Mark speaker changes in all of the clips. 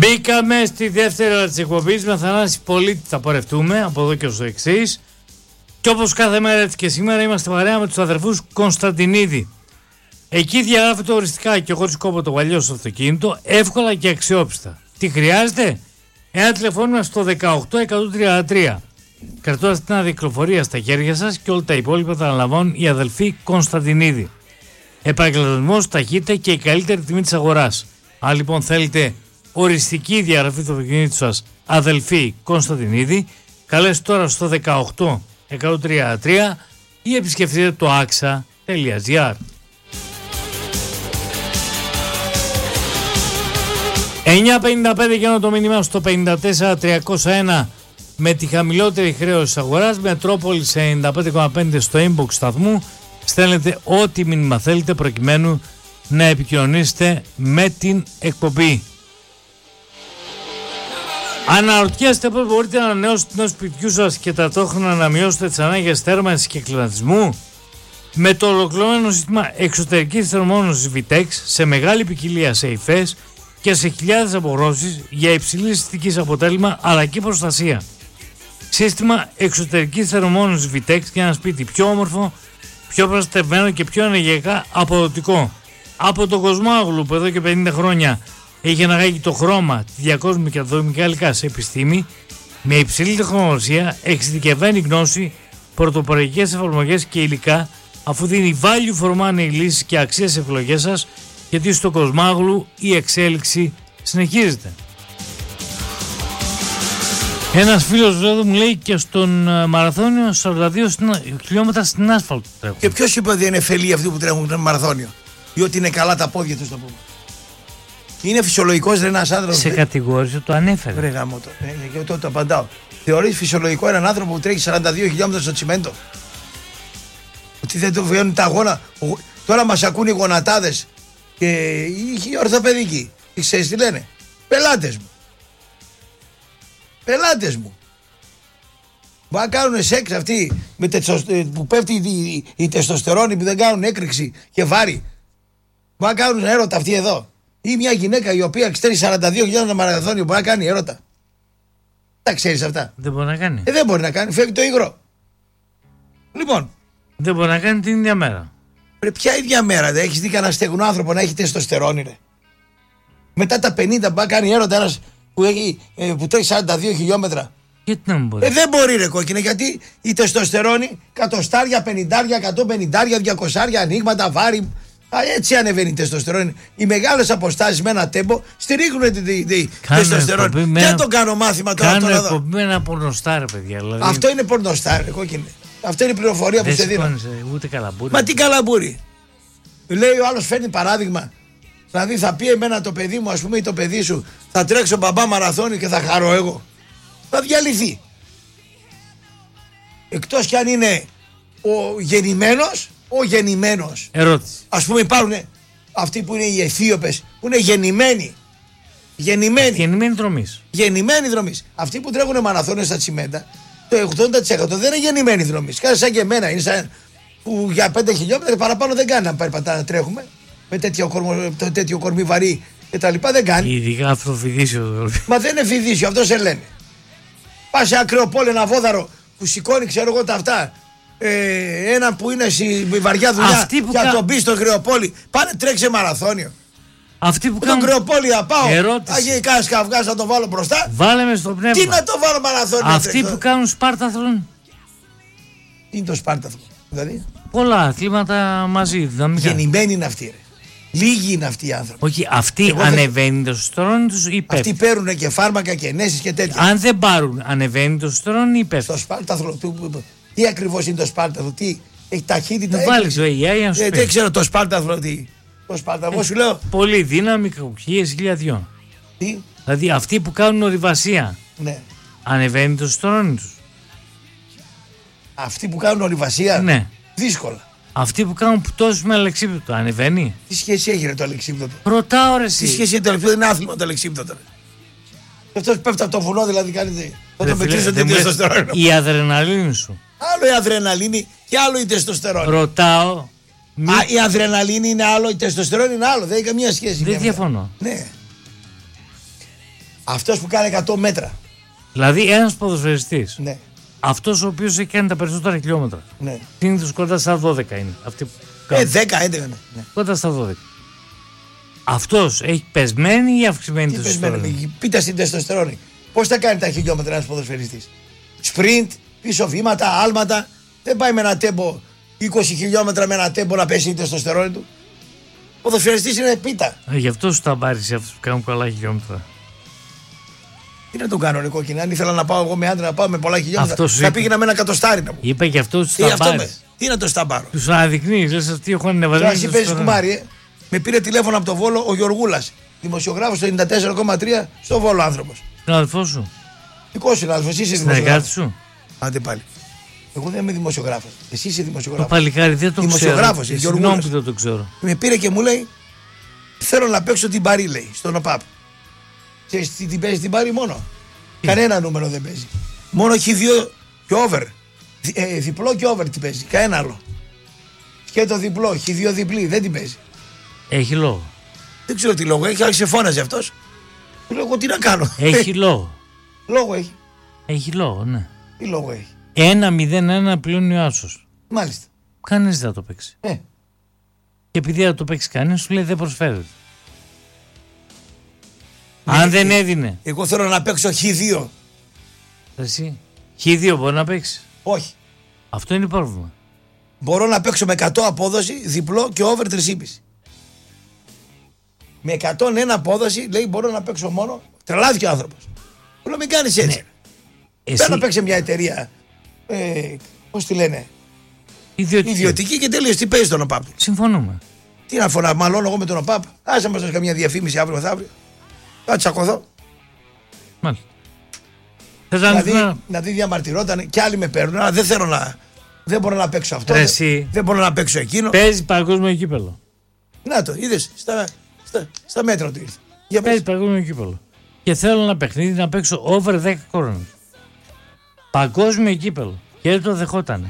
Speaker 1: Μπήκαμε στη δεύτερη ώρα της εκπομπής. Με Αθανάση Πολίτη θα πορευτούμε από εδώ και στο εξής. Και όπως κάθε μέρα έτσι και σήμερα είμαστε παρέα με τους αδερφούς Κωνσταντινίδη. Εκεί διαγράφεται οριστικά και χωρίς κόπο το παλιό στο αυτοκίνητο, εύκολα και αξιόπιστα. Τι χρειάζεται? Ένα τηλεφώνημα στο 18133. Κρατώντας την αδειοκληροφορία στα χέρια σας και όλα τα υπόλοιπα θα αναλαμβάνουν οι αδελφοί Κωνσταντινίδη. Επαγγελματισμός, ταχύτητα και η καλύτερη τιμή της αγοράς. Αν λοιπόν θέλετε οριστική διαγραφή του αυτοκινήτου σας, αδελφοί Κωνσταντινίδη, καλέστε τώρα στο 18133 ή επισκεφτείτε το axa.gr. 9.55 κάνω το μήνυμα στο 54301 με τη χαμηλότερη χρέωση της αγοράς. Μετρόπολης 95,5 στο inbox σταθμού. Στέλνετε ό,τι μήνυμα θέλετε προκειμένου να επικοινωνήσετε με την εκπομπή. Αναρωτιέστε πώς μπορείτε να ανανεώσετε την σπιτιού σας και ταυτόχρονα να μειώσετε τις ανάγκες θέρμανσης και κλιματισμού? Με το ολοκληρωμένο σύστημα εξωτερικής θερμόμονωσης Vitex σε μεγάλη ποικιλία σε υφές και σε χιλιάδες αποχρώσεις για υψηλή αισθητικής αποτέλεσμα αλλά και προστασία. Σύστημα εξωτερικής θερμομόνωσης Vitex για ένα σπίτι πιο όμορφο, πιο προστατευμένο και πιο ενεργειακά αποδοτικό. Από τον Κοσμάγλου που εδώ και 50 χρόνια έχει αναγάγει το χρώμα, τη διακόσμη και τα δομικά υλικά σε επιστήμη, με υψηλή τεχνογνωσία, εξειδικευμένη γνώση, πρωτοποριακές εφαρμογές και υλικά, αφού δίνει value for money λύσεις και αξίες σε επιλογές σας, γιατί στο Κοσμάγλου η εξέλιξη συνεχίζεται. Ένας φίλος εδώ μου λέει και στον μαραθώνιο 42 χιλιόμετρα στην άσφαλτο τρέχουν.
Speaker 2: Και ποιος είπε ότι είναι φελοί αυτοί που τρέχουν τον μαραθώνιο? Ή ότι είναι καλά τα πόδια τους, το πούμε. Είναι φυσιολογικός ένας άνθρωπος?
Speaker 1: Σε κατηγόρησε, το ανέφερε.
Speaker 2: Ρε γάμο το. Και εγώ το απαντάω. Θεωρείς φυσιολογικό έναν άνθρωπο που τρέχει 42 χιλιόμετρα στο τσιμέντο? Ότι δεν το βιώνουν τα αγώνα? Τώρα μας ακούν οι γονατάδες και οι ορθοπαιδικοί. Ξέρεις τι λένε? Πελάτες μου. Πελάτες μου. Μπορεί να κάνουν σεξ αυτοί με που πέφτει η τεστοστερόνη, που δεν κάνουν έκρηξη και βάρη. Μπορεί να κάνουν έρωτα αυτοί εδώ. Ή μια γυναίκα η οποία ξέρει 42 χιλιόμετρα μαραθώνιο μπορεί να κάνει έρωτα? Τα ξέρεις αυτά?
Speaker 1: Δεν μπορεί να κάνει.
Speaker 2: Δεν μπορεί να κάνει, φεύγει το υγρό. Λοιπόν.
Speaker 1: Δεν μπορεί να κάνει την ίδια μέρα.
Speaker 2: Ποια ίδια μέρα? Δεν έχεις δει κανένα στεγνό άνθρωπο να έχει τεστοστερόνη, ρε? Μετά τα 50 μπορεί να κάνει έρωτα ένας που τρέχει 42 χιλιόμετρα.
Speaker 1: Γιατί να μην μπορεί?
Speaker 2: Δεν μπορεί, ρε κόκκινε, γιατί η τεστοστερόνη κατοστάρια, 50, 150, 200 ανοίγματα, βάρη. Έτσι ανεβαίνει η τεστοστερόνη. Οι μεγάλες αποστάσεις με ένα τέμπο στηρίχνουν τη τεστοστερόνη. Δεν το κάνω μάθημα τώρα.
Speaker 1: Κάνω εκπομπή με ένα πορνοστάρ, παιδιά. Δηλαδή...
Speaker 2: Αυτό είναι πορνοστάρ, κόκκινε. Αυτό είναι η πληροφορία που σε δίνω.
Speaker 1: Ούτε καλαμπούρι.
Speaker 2: Μα τι καλαμπούρι? Λέει ο άλλος, φέρνει παράδειγμα. Δηλαδή θα πει εμένα το παιδί μου, ας πούμε, ή το παιδί σου, θα τρέξω μπαμπά μαραθώνιο και θα χαρώ εγώ. Θα διαλυθεί. Εκτός κι αν είναι ο γεννημένος.
Speaker 1: Ερώτηση.
Speaker 2: Ας πούμε υπάρχουν αυτοί που είναι οι Αιθίωπες, που είναι γεννημένοι. Γεννημένοι δρομείς. Αυτοί που τρέχουν μαραθώνιο στα τσιμέντα, το 80% δεν είναι γεννημένοι δρομείς. Κάτι σαν και εμένα, είναι σαν που για 5 χιλιόμετρα παραπάνω δεν κάνει να περπατά να τρέχουμε. Με τέτοιο κορμί βαρύ και τα λοιπά δεν κάνει.
Speaker 1: Ειδικά αυτοφυδίσιο.
Speaker 2: Μα δεν είναι φυδίσιο, αυτό σε λένε. Πας σε Ακρεοπόλη, ένα βόδαρο που σηκώνει, ξέρω εγώ τα αυτά. Ένα που είναι στη βαριά δουλειά και να τον μπει στο Ακρεοπόλη. Πάνε τρέξε μαραθώνιο.
Speaker 1: Αυτοί που
Speaker 2: κάνουν. Τον Ακρεοπόλη να πάω.
Speaker 1: Ερώτηση.
Speaker 2: Θα γίνει κάνα καυγά να το βάλω μπροστά.
Speaker 1: Βάλε με στο πνεύμα.
Speaker 2: Τι να το βάλω μαραθώνιο?
Speaker 1: Αυτοί που κάνουν σπάρταθλον.
Speaker 2: Τι είναι το σπάρταθλον? Δηλαδή.
Speaker 1: Πολλά αθλήματα μαζί.
Speaker 2: Γεννημένοι είναι αυτοί, ρε. Λίγοι είναι αυτοί οι άνθρωποι.
Speaker 1: Όχι, αυτοί ανεβαίνει το τεστοστερόνι τους ή πέφτει?
Speaker 2: Αυτοί παίρνουν και φάρμακα και ενέσεις και τέτοια.
Speaker 1: Αν δεν πάρουν, ανεβαίνει το τεστοστερόνι ή πέφτει?
Speaker 2: Στο σπάρταθλο, τι ακριβώς είναι το σπάρταθλο? Τι έχει ταχύτητα?
Speaker 1: Δεν βάλεις το AI να σου πει.
Speaker 2: Δεν ξέρω το σπάρταθλο τι. Το σπάρταθλο σου λέω.
Speaker 1: Πολύ δύναμη, κακουχίες, χιλιαδιών.
Speaker 2: Τι?
Speaker 1: Δηλαδή αυτοί που κάνουν ορειβασία.
Speaker 2: Ναι.
Speaker 1: Ανεβαίνει το τεστοστερόνι τους?
Speaker 2: Αυτοί που κάνουν ορειβασία.
Speaker 1: Ναι.
Speaker 2: Δύσκολα.
Speaker 1: Αυτοί που κάνουν πτώσεις με αλεξίπτωτο, ανεβαίνει?
Speaker 2: Τι σχέση έχει ρε το αλεξίπτωτο?
Speaker 1: Ρωτάω ρε εσύ.
Speaker 2: Τι σχέση έχει το αλεξίπτωτο? Είναι άθλημα το αλεξίπτωτο. Αυτός πέφτει από το βουνό, δηλαδή κάνει. Θα το μετρήσω την τεστοστερόνη.
Speaker 1: Η αδρεναλίνη σου.
Speaker 2: Άλλο η αδρεναλίνη και άλλο η τεστοστερόνη.
Speaker 1: Ρωτάω.
Speaker 2: Η αδρεναλίνη είναι άλλο, η τεστοστερόνη είναι άλλο. Δεν έχει καμία σχέση.
Speaker 1: Δεν διαφωνώ.
Speaker 2: Ναι. Αυτός που κάνει 100 μέτρα.
Speaker 1: Δηλαδή ένας ποδοσφαιριστής.
Speaker 2: Ναι.
Speaker 1: Αυτός ο οποίος έχει κάνει τα περισσότερα χιλιόμετρα.
Speaker 2: Ναι.
Speaker 1: Συνήθως κοντά στα 12 είναι.
Speaker 2: 10-11. Ναι.
Speaker 1: Κοντά στα 12. Αυτός έχει πεσμένη ή αυξημένη τεστοστερόνη?
Speaker 2: Πείτε στην τεστοστερόνη. Πώς θα κάνει τα χιλιόμετρα ένας ποδοσφαιριστής? Σπριντ, πίσω βήματα, άλματα. Δεν πάει με ένα τέμπο 20 χιλιόμετρα με ένα τέμπο να πέσει η τεστοστερόνη του. Ο ποδοσφαιριστής είναι πίτα.
Speaker 1: Γι' αυτό σου τα πάρεις αυτούς που κάνουν πολλά χιλιόμετρα.
Speaker 2: Τι να τον κάνω ρε κόκκινη? Αν ήθελα να πάω εγώ με άντρα να πάω με πολλά χιλιόμετρα, θα πήγαινα με ένα εκατοστάρι να μου.
Speaker 1: Είπε και αυτό του τα πάρεις.
Speaker 2: Τι να το σταμπάρω?
Speaker 1: Τους αναδεικνύεις, λες αυτοί έχουν ανεβασμένους.
Speaker 2: Τώρα εσύ παίζεις κουμάρι, με πήρε τηλέφωνο από το Βόλο ο Γιωργούλας, δημοσιογράφος στο 94,3 στο Βόλο άνθρωπος.
Speaker 1: Συνάδελφός σου?
Speaker 2: Δικός συνάδελφος, εσύ είσαι
Speaker 1: δημοσιογράφος. Σου.
Speaker 2: Άντε πάλι. Εγώ δεν είμαι δημοσιογράφος. Εσύ είσαι δημοσιογράφος.
Speaker 1: Το παλικάρι δεν το
Speaker 2: δημοσιογράφος,
Speaker 1: ξέρω. Συγγνώμη που δεν το ξέρω.
Speaker 2: Με πήρε και μου λέει, θέλω να παίξω την Παρί, λέει, στον ΟΠΑΠ. Ξέρεις τι παίζει την Παρί μόνο? Κανένα νούμερο δεν παίζει. Μόνο έχει 2 και over. Διπλό και over την παίζει. Κανένα άλλο. Και το διπλό, έχει 2 διπλή, δεν την παίζει.
Speaker 1: Έχει λόγο.
Speaker 2: Δεν ξέρω τι λόγο έχει, αλλά σε φώναζε αυτός. Του λέω εγώ τι να κάνω.
Speaker 1: Έχει λόγο.
Speaker 2: Λόγο έχει.
Speaker 1: Έχει λόγο, ναι.
Speaker 2: Τι λόγο έχει?
Speaker 1: 1-0-1 πληρώνει ο Άσος.
Speaker 2: Μάλιστα.
Speaker 1: Κανείς δεν θα το παίξει. Και επειδή θα το παίξει κανείς, σου λέει δεν προσφέρεται. Αν δεν έδινε.
Speaker 2: Εγώ θέλω να παίξω Χ2.
Speaker 1: Εσύ. Χ2 μπορεί να παίξει?
Speaker 2: Όχι.
Speaker 1: Αυτό είναι πρόβλημα.
Speaker 2: Μπορώ να παίξω με 100 απόδοση, διπλό και over 3,5. Με 101 απόδοση λέει μπορώ να παίξω μόνο. Τρελάθηκε ο άνθρωπος. Μου λέω μην κάνεις έτσι. Ναι. Πέρα να παίξει μια εταιρεία. Πώς τη λένε? Ιδιωτική και τέλειως τι παίζει τον ΟΠΑΠ.
Speaker 1: Συμφωνούμε.
Speaker 2: Τι να φωνά, μαλώνω εγώ με τον ΟΠΑΠ. Άσε μας καμιά διαφήμιση αύριο μεθαύριο. Θα τσακωθώ.
Speaker 1: Μάλιστα.
Speaker 2: Δηλαδή διαμαρτυρόταν και άλλοι με παίρνουν, αλλά δεν θέλω να. Δεν μπορώ να παίξω αυτό. Δεν μπορώ να παίξω εκείνο.
Speaker 1: Παίζει παγκόσμιο κύπελο.
Speaker 2: Να το, είδες, στα μέτρα του ήρθε.
Speaker 1: Παίζει παγκόσμιο κύπελο. Και θέλω ένα παιχνίδι να παίξω over 10 κορώνες. Παγκόσμιο κύπελο. Και δεν το δεχότανε.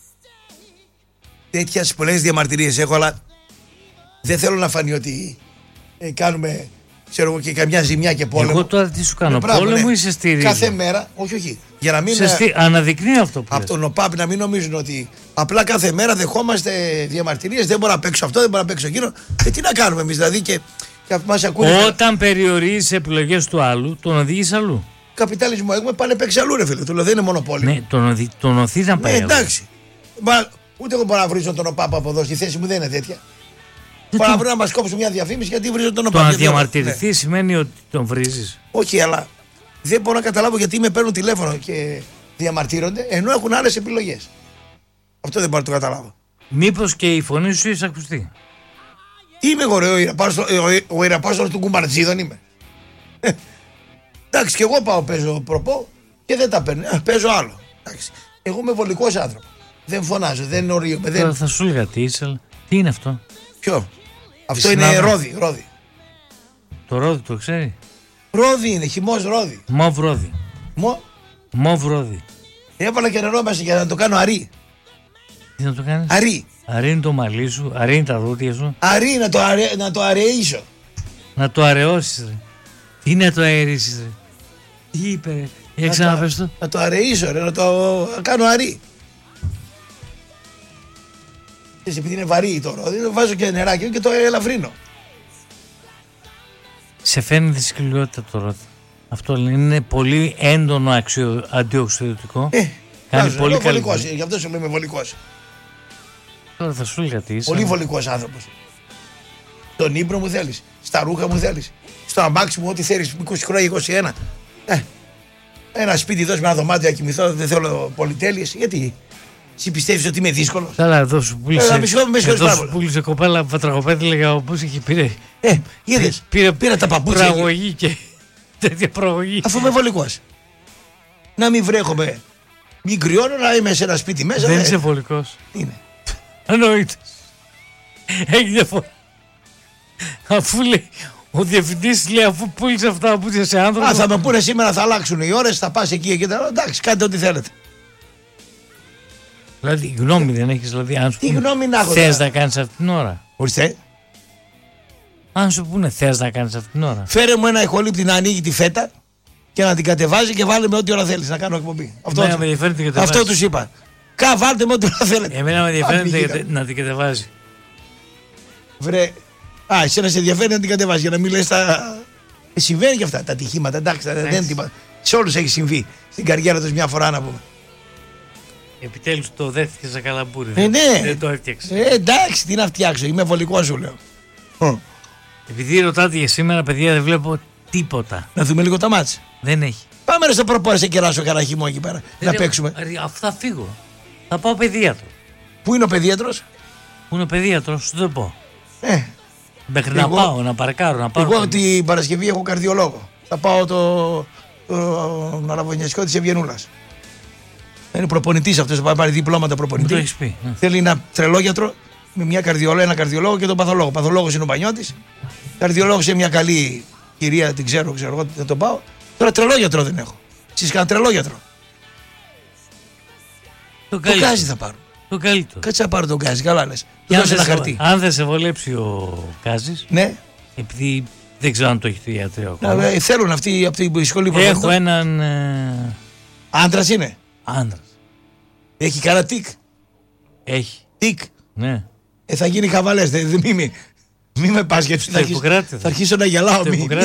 Speaker 2: Τέτοιες πολλές διαμαρτυρίες έχω, αλλά δεν θέλω να φανεί ότι κάνουμε, ξέρω εγώ, και καμιά ζημιά και πόλεμο.
Speaker 1: Εγώ τώρα τι σου κάνω, πόλεμο ή σε στηρίζω?
Speaker 2: Κάθε μέρα, όχι. Για να μην
Speaker 1: αναδεικνύει αυτό που
Speaker 2: από τον ΟΠΑΠ να μην νομίζουν ότι απλά κάθε μέρα δεχόμαστε διαμαρτυρίες. Δεν μπορώ να παίξω αυτό, δεν μπορώ να παίξω εκείνο. Τι να κάνουμε εμείς δηλαδή και μας ακούνε.
Speaker 1: Όταν περιορίζεις επιλογές του άλλου, τον οδηγείς αλλού.
Speaker 2: Καπιταλισμό έχουμε, πάνε παίξει αλλού, ρε φίλε. Του λέω δεν είναι μόνο πόλεμο.
Speaker 1: Ναι, τον οθεί να πάει.
Speaker 2: Ναι, εντάξει. Ούτε εγώ μπορώ να βρίζω τον ΟΠΑΠ από εδώ. Στη θέση μου δεν είναι τέτοια. Μπορώ να βρω να μας κόψουν μια διαφήμιση γιατί βρίζω τον ΟΠΑΠ.
Speaker 1: Το να διαμαρτυρηθεί σημαίνει ότι τον βρίζεις.
Speaker 2: Όχι, αλλά δεν μπορώ να καταλάβω γιατί με παίρνουν τηλέφωνο και διαμαρτύρονται ενώ έχουν άλλες επιλογές. Αυτό δεν μπορώ να το καταλάβω.
Speaker 1: Μήπως και η φωνή σου είσαι ακουστή?
Speaker 2: Τι είμαι εγώ, ρε, ο Ιραπάστορος του Κουμπαρτζίδων είμαι. Εντάξει, και εγώ πάω, παίζω προπό και δεν τα παίρνω. Παίζω άλλο. Εντάξει. Εγώ είμαι βολικός άνθρωπος. Δεν φωνάζω, δεν ορίομαι.
Speaker 1: Τώρα θα σου έλεγα τι είσαι. Τι είναι αυτό?
Speaker 2: Ποιο? Αυτό είναι ρόδι.
Speaker 1: Το ρόδι το ξέρει?
Speaker 2: Ρόδι είναι, χυμός ρόδι.
Speaker 1: Μοβ ρόδι. Μοβ ρόδι.
Speaker 2: Έβαλα και νερό μέσα για να το κάνω αρί.
Speaker 1: Τι να το κάνεις?
Speaker 2: Αρί.
Speaker 1: Αρί είναι το μαλλί σου, αρί είναι τα δόντια σου.
Speaker 2: Αρί, να το αραιήσω.
Speaker 1: Να το αραιώσεις, ρε. Τι να το αερίσεις, ρε? Τι είπε, ρε? Για ξαναπες το.
Speaker 2: Να το αραιήσω, ρε, να το κάνω αρί. Επειδή είναι βαρύ το ρόδι, βάζω και νεράκι και το ελαφρύνω.
Speaker 1: Σε φέρνει τη σκληρότητα το ρόδι. Αυτό είναι πολύ έντονο αντιοξυδοτικό. Κάνει πολύ καλή.
Speaker 2: Γι' αυτό σου λέμε βολικός.
Speaker 1: Τώρα θα σου έλεγα τι είσαι.
Speaker 2: Πολύ βολικός άνθρωπος. Στον ύπνο μου θέλεις, στα ρούχα μου θέλεις, στο αμάξι μου ό,τι θέλεις, 20 χρόνια, 21. Ένα σπίτι δώσει με ένα δωμάτιο να κοιμηθώ, δεν θέλω πολυτέλειες. Γιατί? Εσύ πιστεύεις ότι είμαι δύσκολος?
Speaker 1: Καλά, εδώ σου πούλησε κοπέλα πατραγωπέδι, λέγα όπως είχε πήρε.
Speaker 2: Είδες, πήρα τα παπούτσια.
Speaker 1: Πραγωγή και τέτοια πραγωγή.
Speaker 2: Αφού είμαι βολικός. Να μην βρέχομαι, μην κρυώνω, να είμαι σε ένα σπίτι μέσα.
Speaker 1: Δεν είσαι βολικός.
Speaker 2: Είναι.
Speaker 1: Εννοείται. Έχει διαφορά. Αφού λέει, ο διευθυντής λέει, αφού πούλησε αυτά τα παπούτσια σε άνθρωπο.
Speaker 2: Θα με πούνε σήμερα θα αλλάξουν οι ώρες, θα πας εκεί και εντάξει, κάντε ό,τι θέλετε.
Speaker 1: Δηλαδή, γνώμη δεν έχεις, δηλαδή, αν σου
Speaker 2: τι γνώμη να έχω?
Speaker 1: Θες να κάνεις αυτή την ώρα?
Speaker 2: Ορίστε.
Speaker 1: Αν σου πούνε θες να κάνεις αυτήν την ώρα.
Speaker 2: Φέρε μου ένα ηχολήπτη να ανοίγει τη φέτα και να την κατεβάζει και βάλε με ό,τι ώρα θέλεις να κάνω εκπομπή. Αυτό τους είπα. Βάλτε με ό,τι ώρα θέλετε.
Speaker 1: Εμένα με ενδιαφέρει να την κατεβάζει.
Speaker 2: Βρε. Εσένα σε ενδιαφέρει να την κατεβάζει για να μην λες τα. Συμβαίνει και αυτά τα ατυχήματα. Εντάξει, σε όλους έχει συμβεί στην καριέρα τους μια φορά να πούμε.
Speaker 1: Επιτέλους το δέχτηκε σαν καλαμπούρι.
Speaker 2: Ναι.
Speaker 1: Δεν το έφτιαξε.
Speaker 2: Εντάξει, τι να φτιάξω. Είμαι βολικό σου λέω.
Speaker 1: Επειδή ρωτάτε για σήμερα, παιδιά, δεν βλέπω τίποτα.
Speaker 2: Να δούμε λίγο τα μάτς.
Speaker 1: Δεν έχει.
Speaker 2: Πάμε ρε στο προπόρε σε κεράσω κανένα χυμό εκεί πέρα. Να παίξουμε.
Speaker 1: Αφού θα φύγω. Θα πάω παιδίατρο.
Speaker 2: Πού είναι ο παιδίατρος?
Speaker 1: Πού είναι ο παιδίατρος, σου το πω. Μέχρι να πάω, να παρκάρω, να πάρω.
Speaker 2: Εγώ την Παρασκευή έχω καρδιολόγο. Θα πάω τον αραβωνιασικό της Ευγενούλας. Είναι προπονητής αυτός, θα πάρει διπλώματα προπονητή.
Speaker 1: Το έχεις πει.
Speaker 2: Θέλει ένα τρελόγιατρο με ένα καρδιολόγο και τον παθολόγο. Παθολόγος είναι ο Πανιώτης. Καρδιολόγος είναι μια καλή κυρία, την ξέρω εγώ, θα τον πάω. Τώρα τρελόγιατρο δεν έχω. Εσείς κάνετε τρελόγιατρο.
Speaker 1: Το
Speaker 2: γκάζι θα πάρω.
Speaker 1: Το καλύτερο.
Speaker 2: Κάτσε να πάρω τον γκάζι, καλά λες. Δώσε ένα χαρτί.
Speaker 1: Αν δεν σε βολέψει ο Γκάζης.
Speaker 2: Ναι.
Speaker 1: Επειδή δεν ξέρω αν το έχει το ιατρείο ακόμα.
Speaker 2: Θέλουν αυτοί από την σχολή που
Speaker 1: έχω έναν.
Speaker 2: Άντρας είναι.
Speaker 1: Άντρας.
Speaker 2: Έχει κανένα τικ.
Speaker 1: Έχει.
Speaker 2: Τικ.
Speaker 1: Ναι.
Speaker 2: Θα γίνει χαβαλές. Μη με πας γιατί θα αρχίσω να γελάω.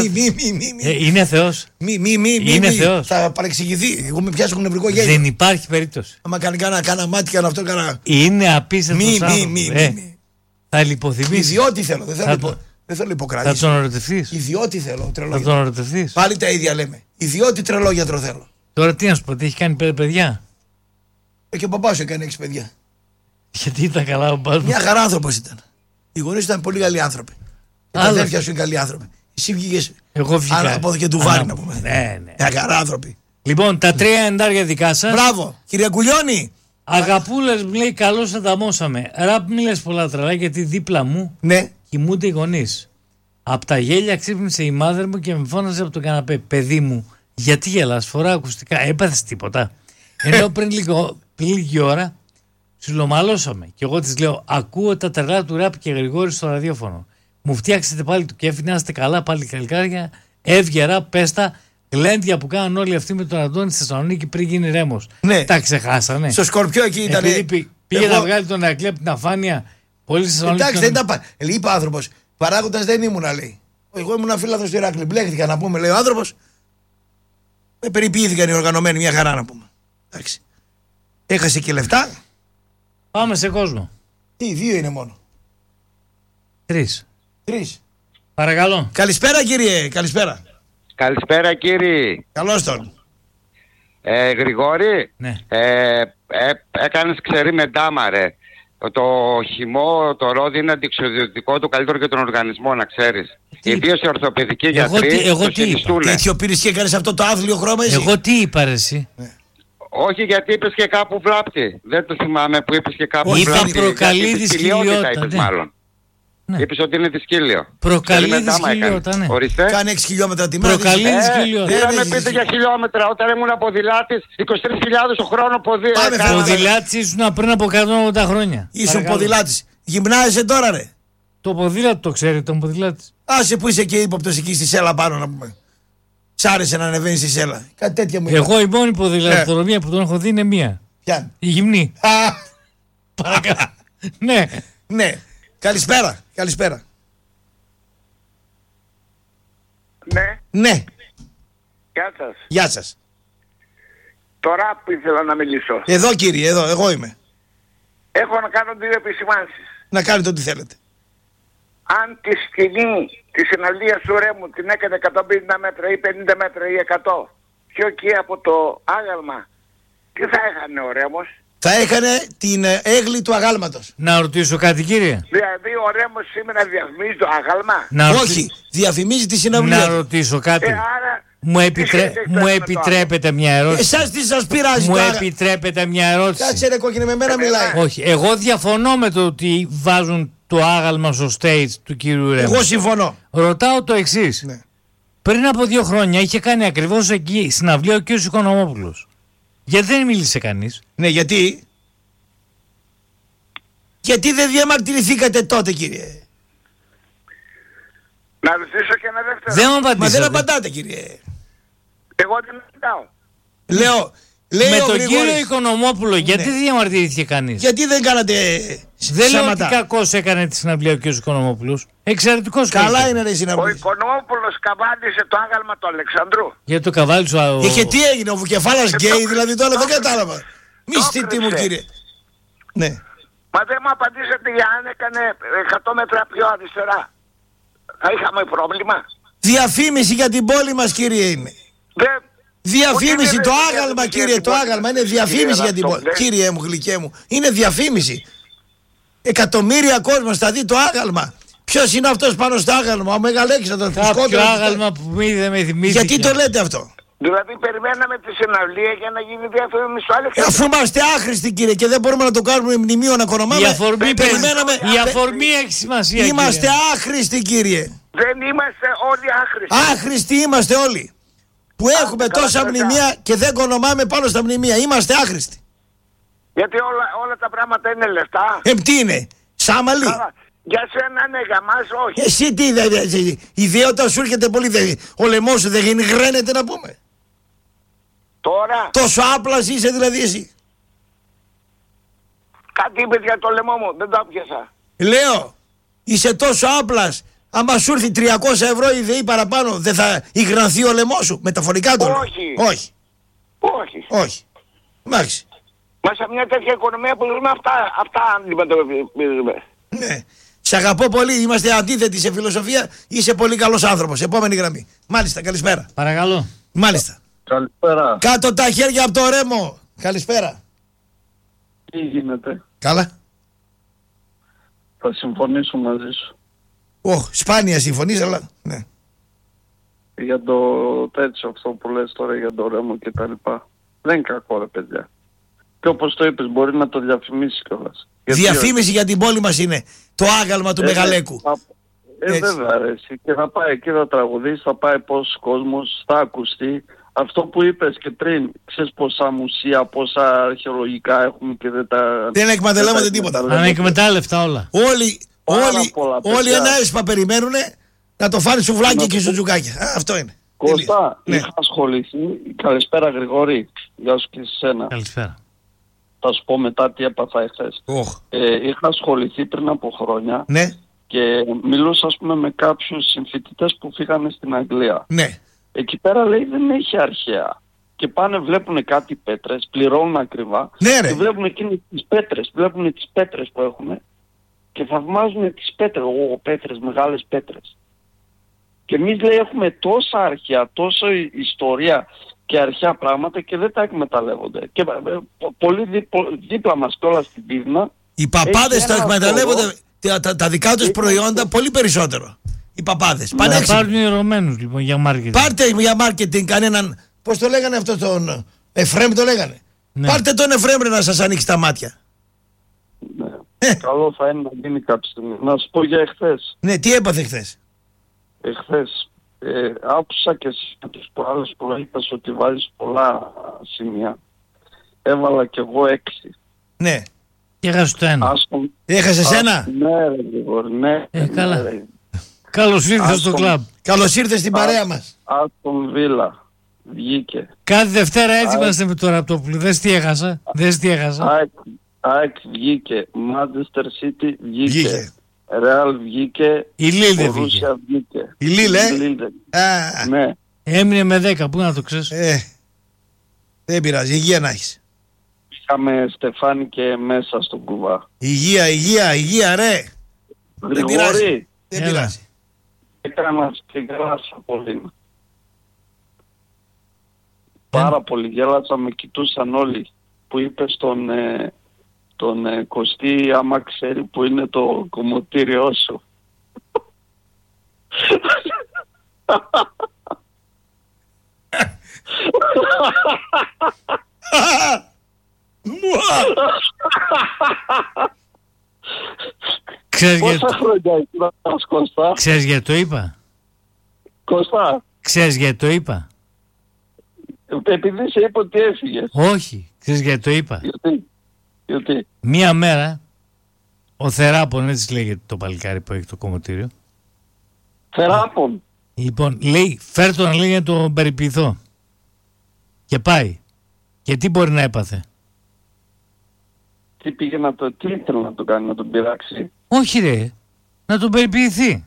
Speaker 1: Είναι Θεός.
Speaker 2: Είναι Θεός. Θα παρεξηγηθεί. Εγώ με πιάσω νευρικό γέλιο.
Speaker 1: Δεν υπάρχει περίπτωση.
Speaker 2: Άμα κάνει κάνα μάτι και αυτό κάνα.
Speaker 1: Είναι απίστευτος άνθρωπος. Θα λιποθυμήσεις.
Speaker 2: Ιδιώτη θέλω. Δεν θέλω υποκράτηση.
Speaker 1: Θα τον ερωτευτείς.
Speaker 2: Ιδιώτη θέλω.
Speaker 1: Θα τον ερωτευτείς.
Speaker 2: Πάλι τα ίδια λέμε. Ιδιώτη τρελόγιατρο θέλω.
Speaker 1: Τώρα τι να σου πω, τι έχει κάνει 5 παιδιά.
Speaker 2: Και ο παπάς σου έκανε 6 παιδιά.
Speaker 1: Γιατί ήταν καλά ο παπάς μου.
Speaker 2: Μια χαρά άνθρωπος ήταν. Οι γονείς ήταν πολύ καλοί άνθρωποι. Τα αδέρφια σου είναι καλοί άνθρωποι. Εσύ βγήκες.
Speaker 1: Εγώ βγήκα.
Speaker 2: Από εδώ και του βάρη να πούμε.
Speaker 1: Ναι.
Speaker 2: Μια χαρά άνθρωποι.
Speaker 1: Λοιπόν, τα 3 δικά σας.
Speaker 2: Μπράβο, κυρία Κουλιώνη.
Speaker 1: Αγαπούλες μου λέει καλώς θα τα μόσαμε. Ραπ μη λες πολλά τρελά γιατί δίπλα μου κοιμούνται οι γονείς. Απ' τα γέλια ξύπνησε η μάδερ μου και με φώναζε από το καναπέ. Παιδί μου, γιατί γελάς, φορά ακουστικά, έπαθες τίποτα? Ενώ πριν λίγη ώρα ψιλομαλώσαμε και εγώ της λέω ακούω τα τρελά του Ραπ και Γρηγόρη στο ραδιόφωνο. Μου φτιάξετε πάλι το κέφι, να είστε καλά πάλι καλκάρια. Έβγε Ραπ, πέστα. Γλέντια που κάναν όλοι αυτοί με τον Αντώνη στη Θεσσαλονίκη πριν γίνει ρέμος. Ναι. Τα ξεχάσανε.
Speaker 2: Στο Σκορπιό εκεί ήταν.
Speaker 1: Πήγε να βγάλει τον Ερακλή από την αφάνεια. Πολύ στη Θεσσαλονίκη.
Speaker 2: Εντάξει, δεν τα πάει. Είπε ο άνθρωπος. Παράγοντας δεν ήμουνα, λέει. Εγώ ήμουν φίλαθρος του Ηράκλη. Μπλέχτηκα να πούμε, λέει ο άνθρωπος. Περιποιήθηκαν οι οργανωμένοι, μια χαρά να πούμε. Εντάξει. Έχασε και λεφτά.
Speaker 1: Πάμε σε κόσμο.
Speaker 2: Τι, 2 είναι μόνο.
Speaker 1: 3. Παρακαλώ.
Speaker 2: Καλησπέρα, κύριε. Καλησπέρα.
Speaker 3: Καλησπέρα, κύριε.
Speaker 2: Καλώς τον.
Speaker 3: Γρηγόρη.
Speaker 1: Ναι.
Speaker 3: Έκανες ξερή με ντάμα, ρε. Το χυμό, το ρόδι είναι αντιξιδιωτικό, το καλύτερο για τον οργανισμό, να ξέρεις. Ιδίως οι ορθοπαιδικοί γιατροί
Speaker 1: εγώ
Speaker 3: το συνιστούν.
Speaker 2: Τέτοιο πήρες και έκανες αυτό το άθλιο χρώμα εσύ.
Speaker 1: Εγώ τι είπα ρε εσύ.
Speaker 3: Όχι, γιατί είπες και κάπου βλάπτη. Δεν το θυμάμαι που είπες και κάπου βλάπτη.
Speaker 1: Είπα προκαλεί δυσκολιότητα.
Speaker 3: Ναι. Είπες ότι είναι δυσκύλιο.
Speaker 1: Προκαλεί δυσκολιότητα, ναι.
Speaker 3: Ορίστε.
Speaker 2: Κάνει 6 χιλιόμετρα τη μέρα.
Speaker 1: Προκαλεί δυσκολιότητα.
Speaker 3: Δεν με πείτε για χιλιόμετρα. Όταν ήμουν ποδηλάτης, 23.000 το χρόνο ποδήλατης.
Speaker 1: Ποδηλάτης ήσουν πριν από 180 χρόνια.
Speaker 2: Ήσουν ποδηλάτης. Γυμνάζεσαι τώρα, ρε.
Speaker 1: Το ποδήλατο το ξέρει, τον ποδηλάτης.
Speaker 2: Άσε που είσαι και ύποπτος εκεί στη σέλα πάνω να πούμε. Σ' άρεσε να ανεβαίνεις στη σέλα. Κάτι τέτοια μου.
Speaker 1: Εγώ η μόνη ποδηλατοδρομία που τον έχω δει είναι μία.
Speaker 2: Ποια?
Speaker 1: Η γυμνή. Παρακαλώ. Ναι.
Speaker 2: Ναι. Καλησπέρα. Καλησπέρα.
Speaker 4: Ναι.
Speaker 2: Ναι.
Speaker 4: Γεια σας.
Speaker 2: Γεια σας.
Speaker 4: Τώρα που ήθελα να μιλήσω.
Speaker 2: Εδώ κύριε, εδώ, εγώ είμαι.
Speaker 4: Έχω να κάνω 2 επισημάνσεις.
Speaker 2: Να κάνετε ό,τι θέλετε.
Speaker 4: Αν τη σκηνή της συναυλίας του Ρέμου την έκανε 150 μέτρα ή 50 μέτρα ή 100 πιο εκεί από το άγαλμα, τι θα έχανε ο Ρέμος?
Speaker 2: Θα έχανε την έγλη του αγάλματος.
Speaker 1: Να ρωτήσω κάτι κύριε.
Speaker 4: Δηλαδή ο Ρέμος σήμερα διαφημίζει το άγαλμα?
Speaker 2: Όχι, διαφημίζει τη συναυλία.
Speaker 1: Να ρωτήσω κάτι.
Speaker 4: Άρα,
Speaker 1: μου επιτρέπετε μια ερώτηση?
Speaker 2: Εσάς τι σας πειράζει?
Speaker 1: Μου επιτρέπετε μια ερώτηση?
Speaker 2: Κάτσε ρε κόκκινε, με μένα μιλάει.
Speaker 1: Όχι, εγώ διαφωνώ με το ότι βάζουν το άγαλμα στο stage του κύριου Ρέμου.
Speaker 2: Εγώ συμφωνώ.
Speaker 1: Ρωτάω το εξής.
Speaker 2: Ναι.
Speaker 1: Πριν από 2 χρόνια είχε κάνει ακριβώς εκεί συναυλία ο κύριος Οικονομόπουλος. Γιατί δεν μίλησε κανείς?
Speaker 2: Ναι, γιατί? Γιατί δεν διαμαρτυρηθήκατε τότε, κύριε?
Speaker 4: Να ρωτήσω και ένα δεύτερο.
Speaker 1: Δεν μου απαντήσατε.
Speaker 2: Μα δεν απαντάτε, κύριε.
Speaker 4: Εγώ δεν απαντάω.
Speaker 2: Λέει
Speaker 1: με
Speaker 2: ο
Speaker 1: τον
Speaker 2: Γρηγόρης,
Speaker 1: κύριο Οικονομόπουλο, γιατί διαμαρτυρήθηκε κανείς?
Speaker 2: γιατί δεν κάνατε
Speaker 1: Δεν λέω
Speaker 2: σάματα.
Speaker 1: ότι κακώς έκανε τη συναυλία ο κ. Οικονομόπουλος. Εξαιρετικός
Speaker 2: Καλά είναι ρε
Speaker 4: Ο
Speaker 2: συναυλίες.
Speaker 4: Οικονόμοπουλος καβάλισε το άγαλμα του Αλεξανδρού.
Speaker 1: Για το καβάλι σου.
Speaker 2: Και τι έγινε, ο Βουκεφάλας γκέι δηλαδή τώρα δεν κατάλαβα. Μη στητή μου
Speaker 4: κρύψε.
Speaker 2: κύριε. Ναι.
Speaker 4: Μα δεν μου απαντήσατε για αν έκανε 100 μέτρα πιο αριστερά. Θα είχαμε πρόβλημα.
Speaker 2: Διαφήμιση για την πόλη μας κύριε είναι.
Speaker 4: Δεν...
Speaker 2: Διαφήμιση,
Speaker 4: Ούτε
Speaker 2: το
Speaker 4: δεν
Speaker 2: άγαλμα
Speaker 4: διαφήμιση
Speaker 2: κύριε,
Speaker 4: για την
Speaker 2: το
Speaker 4: πόλη.
Speaker 2: άγαλμα είναι
Speaker 4: Κύριε
Speaker 2: διαφήμιση για την πόλη.
Speaker 4: Ραπτόπλε.
Speaker 2: Κύριε μου, γλυκέ μου, είναι διαφήμιση. Εκατομμύρια κόσμος θα δει το άγαλμα. Ποιος είναι αυτός πάνω στο άγαλμα, ο Μεγαλέξανδρος που
Speaker 1: Κάποιο
Speaker 2: σκότωσε.
Speaker 1: άγαλμα που δεν με θυμήθηκε.
Speaker 2: Γιατί το λέτε αυτό?
Speaker 4: Δηλαδή περιμέναμε τη συναυλία για να γίνει διαφήμιση στο Αλεξανδρού.
Speaker 2: Αφού είμαστε άχρηστοι κύριε και δεν μπορούμε να το κάνουμε μνημείο να κονομάμε.
Speaker 1: Η αφορμή,
Speaker 2: περιμέναμε.
Speaker 1: η αφορμή έχει σημασία.
Speaker 2: Είμαστε
Speaker 1: κύριε.
Speaker 2: άχρηστοι κύριε.
Speaker 4: Δεν είμαστε όλοι άχρηστοι.
Speaker 2: Άχρηστοι είμαστε όλοι. Που έχουμε
Speaker 4: καλά,
Speaker 2: τόσα
Speaker 4: καλά.
Speaker 2: μνημεία και δεν κονομάμε πάνω στα μνημεία. Είμαστε άχρηστοι.
Speaker 4: Γιατί όλα τα πράγματα είναι λεφτά.
Speaker 2: Τι είναι, σάμαλι.
Speaker 4: Καλά. Για σένα ναι, για μας όχι.
Speaker 2: Εσύ τι, η ιδέα όταν σου έρχεται πολύ, ο λαιμός σου δεν γραίνεται να πούμε.
Speaker 4: Τώρα
Speaker 2: Τόσο άπλας είσαι δηλαδή εσύ.
Speaker 4: κάτι είπες για το λαιμό μου, δεν το άπιασα.
Speaker 2: Λέω, είσαι τόσο άπλας. Άμα σου έρθει 300 ευρώ η ΔΕΗ παραπάνω, δεν θα υγρανθεί ο λαιμός σου. Μεταφορικά το λέω.
Speaker 4: Όχι.
Speaker 2: Όχι.
Speaker 4: Όχι.
Speaker 2: Όχι. Μάλιστα.
Speaker 4: Μα σε μια τέτοια οικονομία που ζούμε αυτά αντιμετωπίζουμε.
Speaker 2: Ναι. Σε αγαπώ πολύ. Είμαστε αντίθετοι σε φιλοσοφία. Είσαι πολύ καλός άνθρωπος. Επόμενη γραμμή. Μάλιστα. Καλησπέρα.
Speaker 1: Παρακαλώ.
Speaker 2: Μάλιστα.
Speaker 5: Καλησπέρα.
Speaker 2: Κάτω τα χέρια από το ρέμο. Καλησπέρα.
Speaker 5: Τι γίνεται?
Speaker 2: Καλά.
Speaker 5: Θα συμφωνήσω μαζί σου.
Speaker 2: Σπάνια συμφωνείς, αλλά ναι.
Speaker 5: Για το τέτοιο αυτό που λες τώρα για το ρέμο και τα λοιπά. Δεν είναι κακό ρε παιδιά. Και όπως το είπες μπορεί να το διαφημίσει κιόλας.
Speaker 2: Διαφήμιση για την πόλη μας είναι το άγαλμα του Μεγαλέκου.
Speaker 5: Βέβαια αρέσει. Και θα πάει εκεί, θα τραγουδήσει, θα πάει πόσος κόσμος, θα ακουστεί. Αυτό που είπες και πριν, ξέρεις πόσα μουσεία, πόσα αρχαιολογικά έχουμε και δεν τα...
Speaker 2: Δεν εκμεταλλεύονται τίποτα.
Speaker 1: Ανεκμετάλλευτα όλα.
Speaker 2: Όλοι ένα έσπα περιμένουν να το φάνε σουβλάκια και σουτζουκάκια. Αυτό είναι.
Speaker 5: Κώστα,
Speaker 2: Ναι.
Speaker 5: είχα ασχοληθεί. Καλησπέρα Γρηγόρη. Γεια σου και σε σένα.
Speaker 1: Καλησπέρα.
Speaker 5: Θα σου πω μετά τι έπαθα εχθές. Είχα ασχοληθεί πριν από χρόνια
Speaker 2: Ναι.
Speaker 5: και μιλούσα ας πούμε με κάποιους συμφοιτητές που φύγανε στην Αγγλία.
Speaker 2: Ναι.
Speaker 5: Εκεί πέρα λέει δεν έχει αρχαία. Και πάνε βλέπουν κάτι πέτρες, πληρώνουν ακριβά
Speaker 2: Ναι, ρε.
Speaker 5: και βλέπουν εκείνες τις πέτρες, βλέπουν τις πέτρες που έχουν και θαυμάζουν τις πέτρες, πέτρες, μεγάλες πέτρες. Και εμείς λέει έχουμε τόσα αρχαία, τόσο ιστορία και αρχαία πράγματα και δεν τα εκμεταλλεύονται. Και πολύ δίπλα μας κιόλας στην Πύδνα.
Speaker 2: Οι παπάδες τα εκμεταλλεύονται τα δικά τους προϊόντα πολύ περισσότερο. Οι παπάδες.
Speaker 1: Να πάρουν ιερωμένους λοιπόν για μάρκετινγκ.
Speaker 2: Πάρτε για μάρκετινγκ κανέναν. Πώς το λέγανε αυτό τον Εφρέμ το λέγανε.
Speaker 1: Ναι.
Speaker 2: Πάρτε τον Εφρέμ να σας ανοίξει τα μάτια.
Speaker 5: Ναι. Καλό θα είναι να γίνει κάποια στιγμή. Να σου πω για εχθές.
Speaker 2: Ναι, τι έπαθε χθες?
Speaker 5: Εχθές άκουσα και εσύ τις προάλλες που είπες ότι βάζεις πολλά σημεία. Έβαλα κι εγώ 6.
Speaker 2: Ναι.
Speaker 1: Και έχασε το ένα.
Speaker 2: Έχασες ένα?
Speaker 5: Ναι ρε Γρηγόρη, ναι.
Speaker 1: Καλά. Καλώς ήρθες στο κλαμπ.
Speaker 2: Καλώς ήρθες στην παρέα μας.
Speaker 5: Άστον Βίλα. Βγήκε.
Speaker 1: Κάθε Δευτέρα έτσι είμαστε με το Ραπτόπουλο. Δες τι έχασα.
Speaker 5: ΑΕΚ βγήκε. Manchester City βγήκε. Real βγήκε.
Speaker 1: Η Λίλ δεν
Speaker 5: Ρούσια βγήκε.
Speaker 2: Η Λίλ,
Speaker 5: Ναι.
Speaker 1: Έμεινε με 10. Πού να το ξέρεις?
Speaker 2: Δεν πειράζει. Υγεία να έχεις.
Speaker 5: Είχαμε Στεφάνη και μέσα στον κουβά.
Speaker 2: Υγεία ρε.
Speaker 5: Γρηγόρη.
Speaker 2: Δεν πειράζει.
Speaker 5: Έκανα και γέλασα πολύ. Πάρα πολύ γέλασα, με κοιτούσαν όλοι που είπε τον Κωστή άμα ξέρει που είναι το κομμωτήριό σου. Πόσα χρόνια είσαι Κωστά?
Speaker 1: Ξέρεις γιατί το είπα?
Speaker 5: Κωστά.
Speaker 1: Ξέρεις γιατί το είπα?
Speaker 5: Επειδή σε είπα ότι έφυγες.
Speaker 1: Όχι. Ξέρεις γιατί το είπα?
Speaker 5: Γιατί?
Speaker 1: Μία μέρα ο Θεράπων, έτσι λέγεται το παλικάρι που έχει το κομμωτήριο,
Speaker 5: Θεράπων.
Speaker 1: Λοιπόν, λέει, φέρ' τον, λέει, για τον περιποιηθώ. Και πάει. Και τι μπορεί να έπαθε?
Speaker 5: Τι ήθελε να το κάνει, να τον πειράξει?
Speaker 1: Όχι ρε, να τον περιποιηθεί.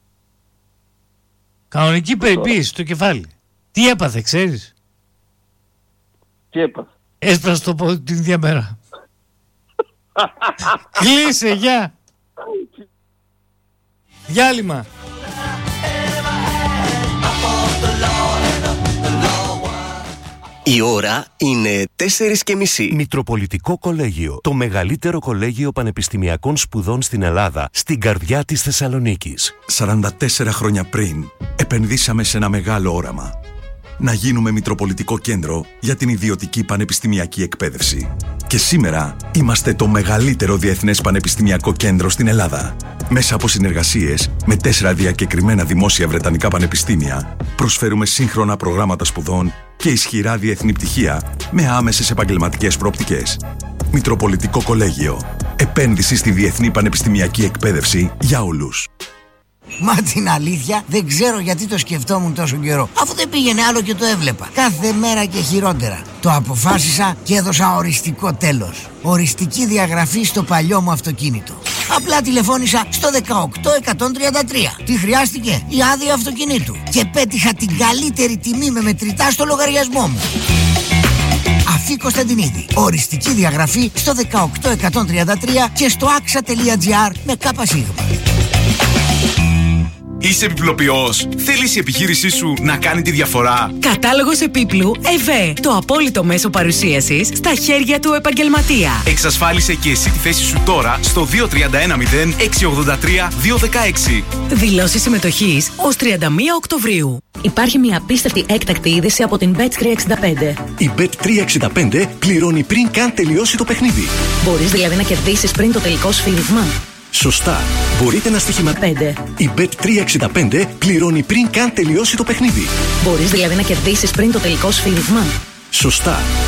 Speaker 1: Κανονική περιποίηση στο κεφάλι. Τι έπαθε, ξέρεις?
Speaker 5: Τι έπαθε?
Speaker 1: Έσπρασε το πόδι την ίδια μέρα. Κλείσε, γεια. Διάλειμμα.
Speaker 6: Η ώρα είναι 4:30.
Speaker 7: Μητροπολιτικό Κολέγιο. Το μεγαλύτερο κολέγιο πανεπιστημιακών σπουδών στην Ελλάδα, στην καρδιά της Θεσσαλονίκης.
Speaker 8: 44 χρόνια πριν, επενδύσαμε σε ένα μεγάλο όραμα. Να γίνουμε Μητροπολιτικό Κέντρο για την ιδιωτική πανεπιστημιακή εκπαίδευση. Και σήμερα είμαστε το μεγαλύτερο διεθνές πανεπιστημιακό κέντρο στην Ελλάδα. Μέσα από συνεργασίες με 4 διακεκριμένα δημόσια βρετανικά πανεπιστήμια, προσφέρουμε σύγχρονα προγράμματα σπουδών και ισχυρά διεθνή πτυχία με άμεσες επαγγελματικές προοπτικές. Μητροπολιτικό Κολέγιο. Επένδυση στη διεθνή πανεπιστημιακή εκπαίδευση για όλους.
Speaker 9: Μα την αλήθεια δεν ξέρω γιατί το σκεφτόμουν τόσο καιρό. Αφού δεν πήγαινε άλλο και το έβλεπα. Κάθε μέρα και χειρότερα. Το αποφάσισα και έδωσα οριστικό τέλος. Οριστική διαγραφή στο παλιό μου αυτοκίνητο. Απλά τηλεφώνησα στο 18133. Τι χρειάστηκε? Η άδεια αυτοκινήτου. Και πέτυχα την καλύτερη τιμή με μετρητά στο λογαριασμό μου. Αφή Κωνσταντινίδη. Οριστική διαγραφή στο 18133 και στο axa.gr με ΚΣ.
Speaker 10: Είσαι επιπλοποιός. Θέλεις η επιχείρησή σου να κάνει τη διαφορά?
Speaker 11: Κατάλογος επίπλου ΕΒΕ. Το απόλυτο μέσο παρουσίασης στα χέρια του επαγγελματία.
Speaker 10: Εξασφάλισε και εσύ τη θέση σου τώρα στο 2310-683-216.
Speaker 11: Δηλώσεις συμμετοχής ως 31 Οκτωβρίου.
Speaker 12: Υπάρχει μια απίστευτη έκτακτη είδηση από την Bet365.
Speaker 7: Η Bet365 πληρώνει πριν καν τελειώσει το παιχνίδι.
Speaker 12: Μπορείς δηλαδή να κερδίσεις πριν το τελικό σφύριγμα?
Speaker 7: Σωστά. Μπορείτε να στοιχηματίσετε. Η Bet365 πληρώνει πριν καν τελειώσει το παιχνίδι.
Speaker 12: Μπορείς δηλαδή να κερδίσεις πριν το τελικό σφύριγμα?
Speaker 7: Σωστά.